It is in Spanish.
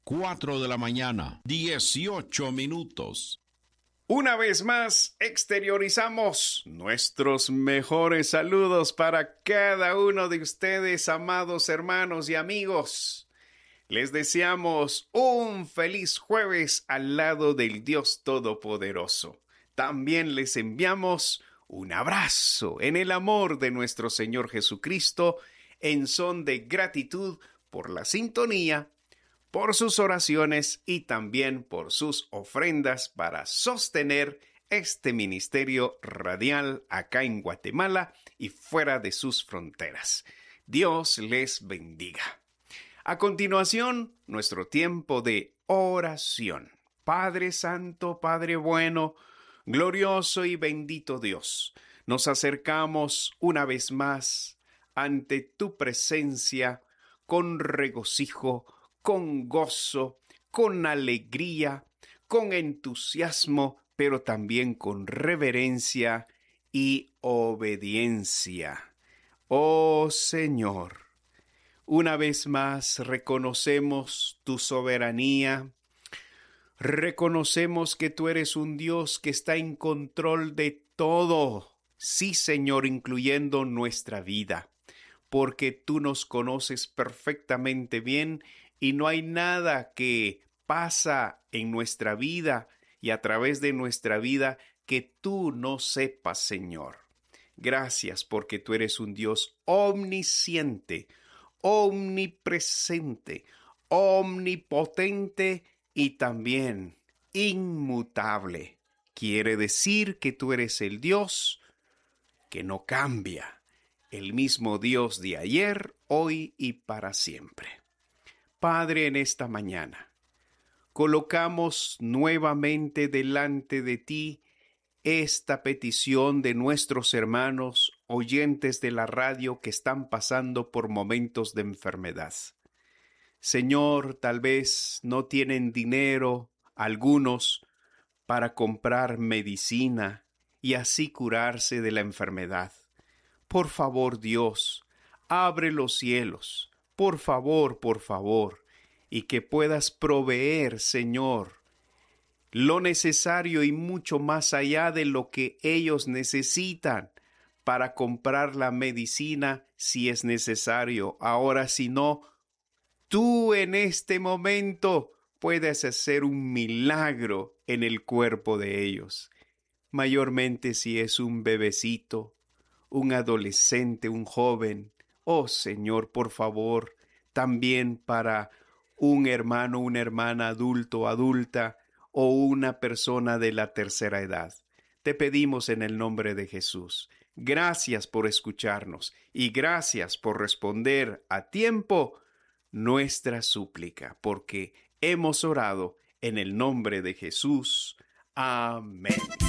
4 de la mañana, 18 minutos. Una vez más, exteriorizamos nuestros mejores saludos para cada uno de ustedes, amados hermanos y amigos. Les deseamos un feliz jueves al lado del Dios Todopoderoso. También les enviamos un abrazo en el amor de nuestro Señor Jesucristo, en son de gratitud por la sintonía, por sus oraciones y también por sus ofrendas para sostener este ministerio radial acá en Guatemala y fuera de sus fronteras. Dios les bendiga. A continuación, nuestro tiempo de oración. Padre Santo, Padre bueno, glorioso y bendito Dios, nos acercamos una vez más ante tu presencia con regocijo, con gozo, con alegría, con entusiasmo, pero también con reverencia y obediencia. Oh Señor, una vez más reconocemos tu soberanía, reconocemos que tú eres un Dios que está en control de todo. Sí, Señor, incluyendo nuestra vida, porque tú nos conoces perfectamente bien y no hay nada que pasa en nuestra vida y a través de nuestra vida que tú no sepas, Señor. Gracias porque tú eres un Dios omnisciente, omnipresente, omnipotente y también inmutable. Quiere decir que tú eres el Dios que no cambia, el mismo Dios de ayer, hoy y para siempre. Padre, en esta mañana, colocamos nuevamente delante de ti esta petición de nuestros hermanos oyentes de la radio que están pasando por momentos de enfermedad. Señor, tal vez no tienen dinero algunos para comprar medicina y así curarse de la enfermedad. Por favor, Dios, abre los cielos. Por favor, y que puedas proveer, Señor, lo necesario y mucho más allá de lo que ellos necesitan para comprar la medicina si es necesario. Ahora, si no, tú en este momento puedes hacer un milagro en el cuerpo de ellos. Mayormente si es un bebecito, un adolescente, un joven. Oh Señor, por favor, también para un hermano, una hermana adulto, adulta o una persona de la tercera edad. Te pedimos en el nombre de Jesús. Gracias por escucharnos y gracias por responder a tiempo nuestra súplica, porque hemos orado en el nombre de Jesús. Amén.